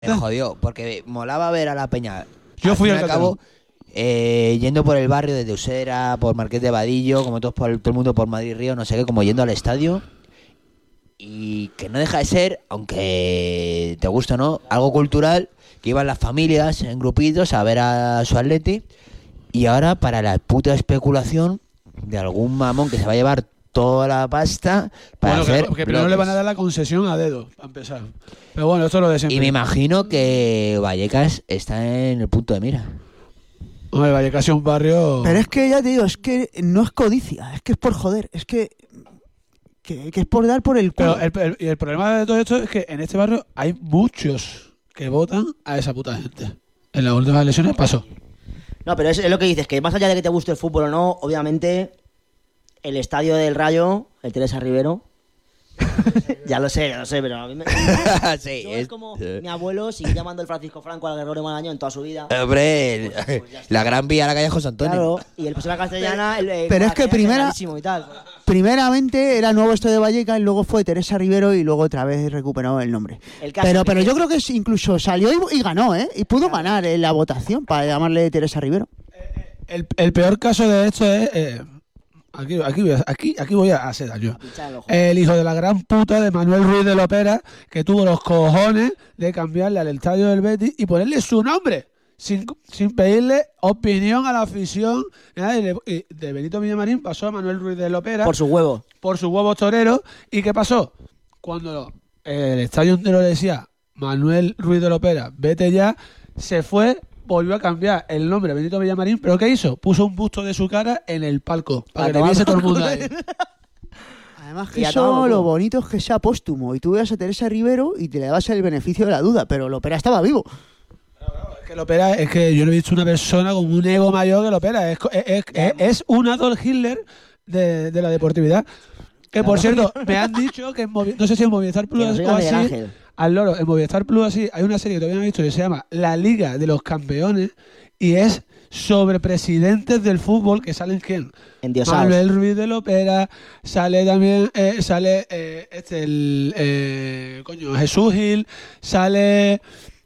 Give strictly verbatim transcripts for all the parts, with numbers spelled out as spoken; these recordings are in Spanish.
Me jodió, porque molaba ver a la peña. Yo fui al cabo eh, yendo por el barrio desde Usera, por Marqués de Vadillo, como todos por, todo el mundo por Madrid Río, no sé qué, como yendo al estadio. Y que no deja de ser, aunque te guste o no, algo cultural, que iban las familias en grupitos a ver a su Atleti. Y ahora, para la puta especulación de algún mamón que se va a llevar toda la pasta para bueno, hacer que, que primero bloques. le van a dar la concesión a dedo, para empezar. Pero bueno, esto es lo de siempre. Y me imagino que Vallecas está en el punto de mira. Hombre, Vallecas es un barrio... Pero es que ya te digo, es que no es codicia, es que es por joder, es que que, que es por dar por el culo. Pero el, el, y el problema de todo esto es que en este barrio hay muchos que votan a esa puta gente. En las últimas elecciones pasó. No, pero es, es lo que dices, que más allá de que te guste el fútbol o no, obviamente el estadio del Rayo, el Teresa Rivero, ya lo sé, ya lo sé, pero a mí me... sí, Yo es, es como mi abuelo sigue llamando el Francisco Franco al Gregorio Marañón en toda su vida. Hombre, el, pues la Gran Vía, la calle José Antonio. Claro, y el Paseo de la Castellana... El, el, pero es que primera, y tal. primeramente era el nuevo estadio de Vallecas y luego fue Teresa Rivero y luego otra vez recuperó el nombre. El caso pero es pero que... yo creo que incluso salió y, y ganó, ¿eh? Y pudo claro. ganar en la votación para llamarle Teresa Rivero. El, el peor caso de esto es... Eh, Aquí, aquí, voy a, aquí, aquí voy a hacer daño. El hijo de la gran puta de Manuel Ruiz de Lopera, que tuvo los cojones de cambiarle al estadio del Betis y ponerle su nombre, sin, sin pedirle opinión a la afición. Y de Benito Villamarín pasó a Manuel Ruiz de Lopera. Por sus huevos. Por sus huevos toreros. ¿Y qué pasó? Cuando el estadio entero le decía Manuel Ruiz de Lopera, vete ya, se fue... Volvió a cambiar el nombre a Benito Villamarín, pero ¿qué hizo? Puso un busto de su cara en el palco para, para que le viese todo el mundo ahí. Además que eso lo bonito es que sea póstumo y tú veas a Teresa Rivero y te le das el beneficio de la duda, pero Lopera estaba vivo. Claro, claro, es que Lopera, es que yo no he visto una persona con un ego mayor que Lopera, es, es, es, es, es un Adolf Hitler de, de la deportividad. Que por cierto, me han dicho que en Movi- no sé si en Movistar Plus o así, al loro, en Movistar Plus así, hay una serie que todavía no he visto que se llama La Liga de los Campeones y es sobre presidentes del fútbol que salen ¿quién? Endiosados. Manuel Ruiz de Lopera, sale también, eh, sale eh, este, el, eh, coño, Jesús Gil, sale...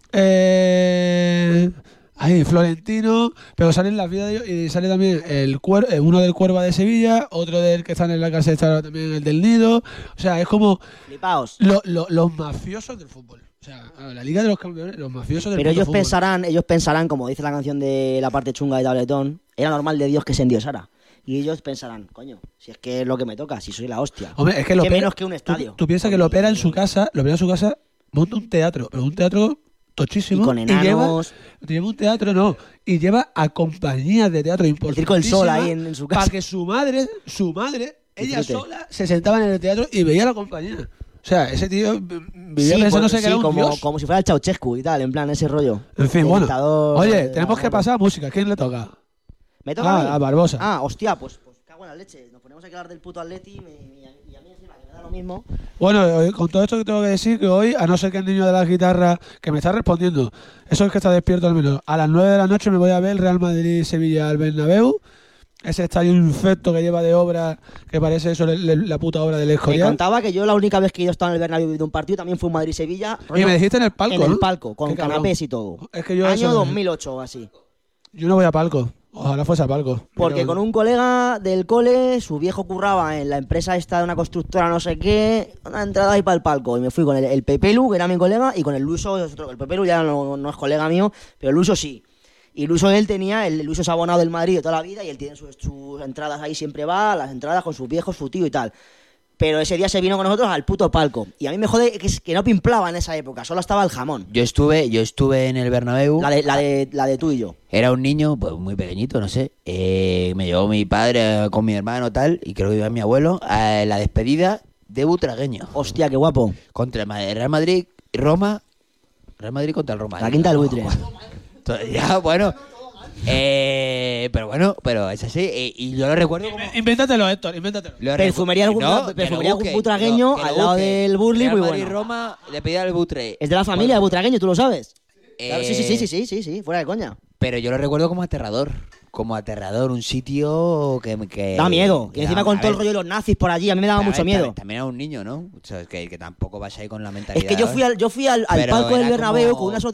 Eh, Ay, Florentino, pero salen las vidas de ellos y sale también el cuer eh, uno del Cuerva de Sevilla, otro del que están en la cárcel está también el del Nido. O sea, es como lo, lo, los mafiosos del fútbol. O sea, la Liga de los Campeones, los mafiosos del Pero ellos fútbol. pensarán, ellos pensarán, como dice la canción de la parte chunga de Tabletón, era normal de Dios que se endiosara. Y ellos pensarán, coño, si es que es lo que me toca, si soy la hostia. Hombre, es que ¿Qué Lopera, menos que un estadio? Tú, tú piensas que Lopera en su casa, Lopera en su casa monta un teatro, pero un teatro tochísimo. Y con enanos. Y lleva, lleva un teatro, no. Y lleva a compañías de teatro importantes. El Circo del Sol ahí en, en su casa. Para que su madre, su madre, ella Disfrute. sola, se sentaba en el teatro y veía a la compañía. O sea, ese tío vivía sí, pensándose sí, que era un como, dios. como si fuera el Ceausescu y tal, en plan, ese rollo. En fin, bueno. Dictador, Oye, tenemos que pasar a música. ¿Quién le toca? ¿Me toca ah, a mí? a Barbosa. Ah, hostia, pues, pues cago en la leche. Nos ponemos a hablar del puto Atleti y, me, y, y a mí encima que me da lo mismo. Bueno, con todo esto que tengo que decir, que hoy, a no ser que el niño de la guitarra, que me está respondiendo, eso es que está despierto al menos, a las nueve de la noche me voy a ver el Real Madrid-Sevilla al Bernabéu. Ese estadio infecto que lleva de obra, que parece eso la, la puta obra del Escorial. Me contaba que yo la única vez que he estado en el Bernabéu de un partido también fue en Madrid-Sevilla. Y me dijiste en el palco, En ¿no? el palco, con canapés y todo. Es que yo Año eso, dos mil ocho o así. Yo no voy a palco. Ojalá fuese a palco. Porque pero... con un colega del cole, su viejo curraba en la empresa esta de una constructora no sé qué, una entrada ahí para el palco. Y me fui con el, el Pepelu, que era mi colega, y con el Luiso, el Pepelu ya no, no es colega mío, pero el Luiso sí. Y Luiso él tenía, el Luiso es abonado del Madrid de toda la vida y él tiene sus, sus entradas ahí, siempre va, las entradas con sus viejos, su tío y tal. Pero ese día se vino con nosotros al puto palco. Y a mí me jode que, que no pimplaba en esa época, solo estaba el jamón. Yo estuve, yo estuve en el Bernabéu. La de, la de, la de tú y yo. Era un niño, pues muy pequeñito, no sé. Eh, me llevó mi padre con mi hermano tal, y creo que iba mi abuelo, a la despedida de Butragueño. Hostia, qué guapo. Contra el Real Madrid y Roma. Real Madrid contra el Roma. La quinta del buitre. Ya, bueno. Eh, pero bueno, pero es así. Y, y yo lo recuerdo como... Invéntatelo, Héctor, invéntatelo. Lo Perfumería algún, no, perfumería algún butragueño no, al lado del Burley, muy bueno. Roma le pedía al Butre. Es de la familia bueno. de butragueño, tú lo sabes. Eh, claro, sí, sí, sí, sí, sí, sí, sí, fuera de coña. Pero yo lo recuerdo como aterrador. como aterrador, un sitio que... que Da miedo. que Y encima da- con a todo el ver, rollo de los nazis por allí, a mí me daba a mucho ver, miedo. También, también era un niño, ¿no? O sea, es que, que tampoco vas ahí con la mentalidad. Es que yo fui al, yo fui al, al Pero palco del era Bernabéu como- con una